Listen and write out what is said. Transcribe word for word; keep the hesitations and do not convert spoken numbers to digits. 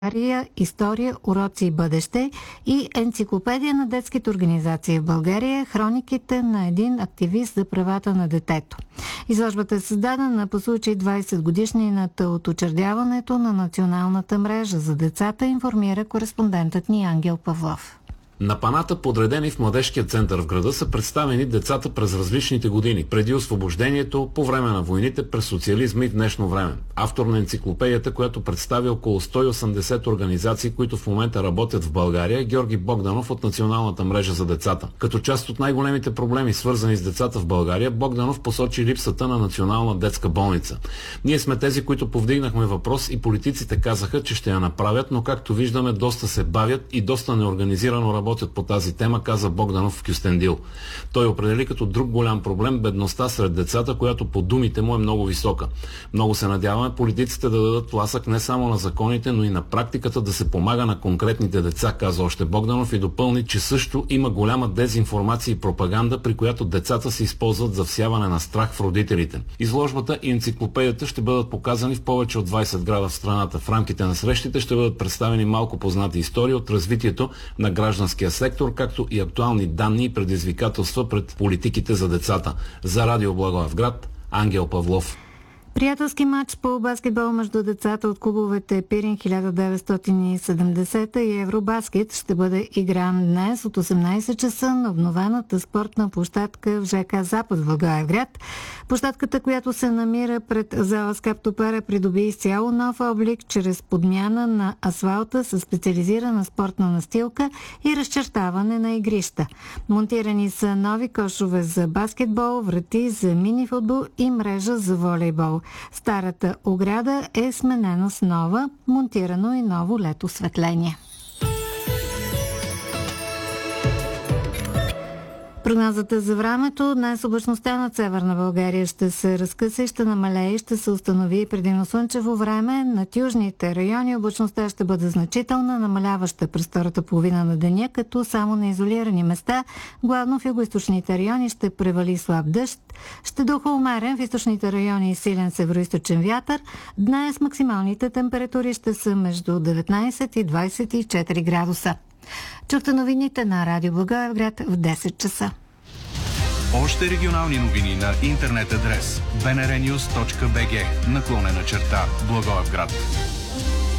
История, уроци и бъдеще и енциклопедия на детските организации в България, хрониките на един активист за правата на детето. Изложбата е създадена по случай двайсет годишнината от учредяването на Националната мрежа за децата, информира кореспондентът ни Ангел Павлов. На паната, подредени в младежкия център в града, са представени децата през различните години, преди освобождението, по време на войните, през социализма и в днешно време. Автор на енциклопедията, която представи около сто и осемдесет организации, които в момента работят в България, е Георги Богданов от Националната мрежа за децата. Като част от най-големите проблеми, свързани с децата в България, Богданов посочи липсата на национална детска болница. Ние сме тези, които повдигнахме въпрос и политиците казаха, че ще я направят, но както виждаме, доста се бавят и доста неорганизирано работят по тази тема, каза Богданов в Кюстендил. Той определи като друг голям проблем бедността сред децата, която по думите му е много висока. Много се надяваме политиците да дадат тласък не само на законите, но и на практиката да се помага на конкретните деца, каза още Богданов и допълни, че също има голяма дезинформация и пропаганда, при която децата се използват за всяване на страх в родителите. Изложбата и енциклопедията ще бъдат показани в повече от двайсет града в страната. В рамките на срещите ще бъдат представени малко познати истории от развитието на гражданския сектор, както и актуални данни и предизвикателства пред политиките за децата. За Радио Благоевград, Ангел Павлов. Приятелски матч по баскетбол между децата от клубовете Пирин хиляда деветстотин и седемдесета и Евробаскет ще бъде игран днес от осемнайсет часа на обновената спортна площадка в ЖК Запад в Благоевград. Площадката, която се намира пред зала Скаптопера, придоби изцяло нов облик чрез подмяна на асфалта с специализирана спортна настилка и разчертаване на игрища. Монтирани са нови кошове за баскетбол, врати за минифутбол и мрежа за волейбол. Старата ограда е сменена с нова, монтирано и ново лед осветление. Прогнозата за времето: днес облачността над Северна България ще се разкъса и ще намалее и ще се установи предимно слънчево време. Над южните райони облачността ще бъде значителна, намаляваща през втората половина на деня, като само на изолирани места, главно в югоизточните райони, ще превали слаб дъжд. Ще духа умерен в източните райони и силен североизточен вятър. Днес максималните температури ще са между деветнайсет и двайсет и четири градуса. Чухте новините на Радио Благоевград в десет часа. Още регионални новини на интернет адрес би ен ар нюз точка би джи наклонена черта Благоевград.